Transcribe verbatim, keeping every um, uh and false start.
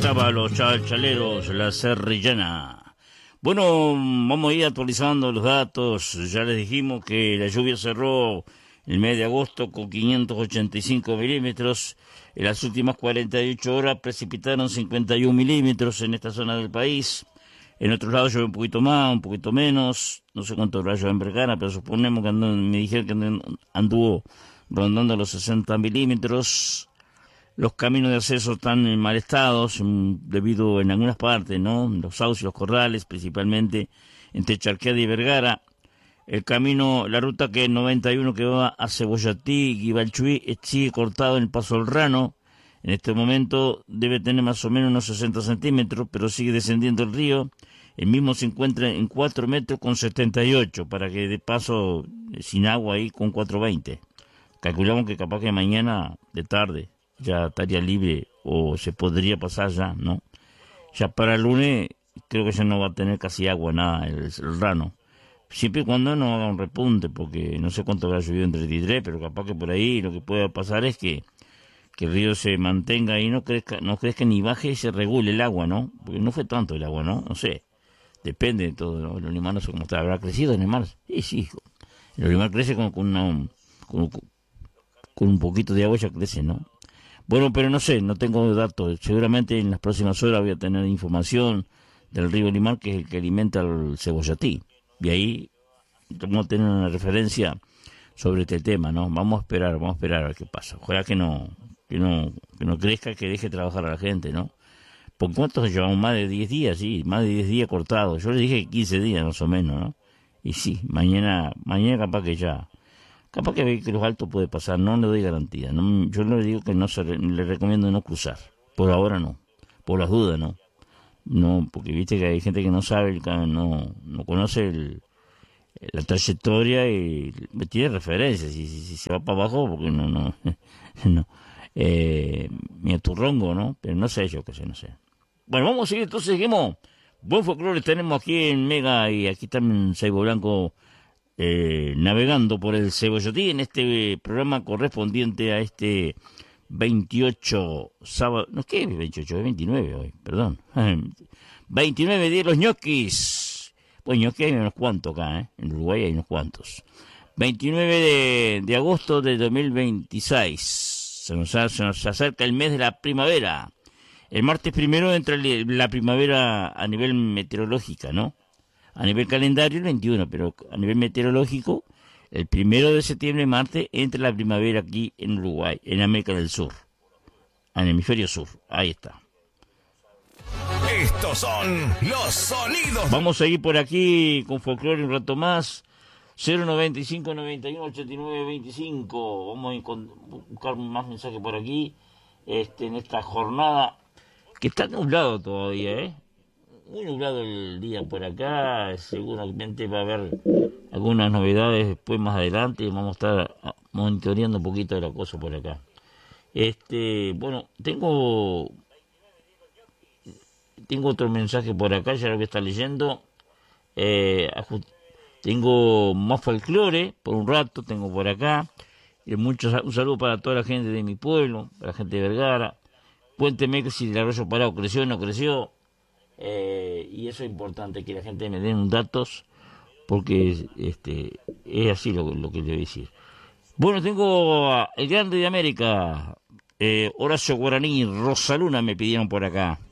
estaba los chalchaleros, la serrillana. Bueno, vamos a ir actualizando los datos. Ya les dijimos que la lluvia cerró el mes de agosto con quinientos ochenta y cinco milímetros. En las últimas cuarenta y ocho horas precipitaron cincuenta y un milímetros en esta zona del país. En otros lados llueve un poquito más, un poquito menos. No sé cuánto habrá llovido en Vergara, pero suponemos que andó, me dijeron que anduvo rondando los sesenta milímetros. Los caminos de acceso están en mal estado, debido en algunas partes, ¿no? Los sauces y los corrales, principalmente entre Charqueada y Vergara. El camino, la ruta que es noventa y uno que va a Cebollatí y Guibalchuí sigue cortado en el Paso del Rano. En este momento debe tener más o menos unos sesenta centímetros, pero sigue descendiendo el río. El mismo se encuentra en cuatro metros con setenta y ocho, para que de paso sin agua ahí con cuatro veinte. Calculamos que capaz que mañana de tarde ya estaría libre o se podría pasar ya, ¿no? Ya para el lunes creo que ya no va a tener casi agua, nada, el, el Rano. Siempre y cuando no haga un repunte, porque no sé cuánto habrá llovido en treinta y tres, pero capaz que por ahí lo que pueda pasar es que, que el río se mantenga y no crezca, no crezca ni baje y se regule el agua, ¿no? Porque no fue tanto el agua, ¿no? No sé. Depende de todo, ¿no? El Olimar no sé cómo está. ¿Habrá crecido el Olimar? Sí, sí. El Olimar crece con, con, una, con, con un poquito de agua, ya crece, ¿no? Bueno, pero no sé, no tengo datos. Seguramente en las próximas horas voy a tener información del río Olimar, que es el que alimenta el Cebollatí. Y ahí vamos a tener una referencia sobre este tema, ¿no? Vamos a esperar, vamos a esperar a ver qué pasa. Ojalá que no, que no, que no crezca, que deje trabajar a la gente, ¿no? ¿Por cuántos llevamos? Más de diez días, sí, más de diez días cortados. Yo le dije quince días más o menos, ¿no? Y sí, mañana, mañana capaz que ya... Capaz que, que los altos puede pasar, no le doy garantía. No, yo le digo que no se re, le recomiendo no cruzar. Por ahora no. Por las dudas no. No, porque viste que hay gente que no sabe, no, no conoce el, la trayectoria y tiene referencias. Si, si, si se va para abajo, porque no, no, no. Eh, mi aturrongo, ¿no? Pero no sé yo, que sé, no sé. Bueno, vamos a seguir, entonces seguimos. Buen folclore tenemos aquí en Mega y aquí también en Saibo Blanco. Eh, navegando por el Cebollatí en este programa correspondiente a este veintiocho sábado, no es que veintiocho, es veintinueve hoy, perdón, veintinueve de los ñoquis. Pues ñoquis hay unos cuantos acá, ¿eh? En Uruguay hay unos cuantos. veintinueve de, de agosto de dos mil veintiséis, se nos, se nos acerca el mes de la primavera. El martes primero entra la primavera a nivel meteorológica, ¿no? A nivel calendario el veintiuno, pero a nivel meteorológico, el primero de septiembre, martes, entra la primavera aquí en Uruguay, en América del Sur, en el hemisferio sur. Ahí está. Estos son los sonidos. Vamos a ir por aquí con folclore un rato más. cero noventa y cinco, noventa y uno, ochenta y nueve, veinticinco. Vamos a buscar más mensajes por aquí, este, en esta jornada, que está nublado todavía, ¿eh? Muy nublado el día por acá, seguramente va a haber algunas novedades después más adelante, vamos a estar monitoreando un poquito de la cosa por acá. Este, bueno, tengo tengo otro mensaje por acá, ya lo voy a estar leyendo. Eh, tengo más folclore por un rato, tengo por acá. Y muchos, un saludo para toda la gente de mi pueblo, para la gente de Vergara. Cuénteme que si el arroyo parado creció o no creció. Eh, y eso es importante, que la gente me den datos, porque este es así lo, lo que le voy a decir. Bueno, tengo a el grande de América, eh, Horacio Guaraní, Rosaluna me pidieron por acá.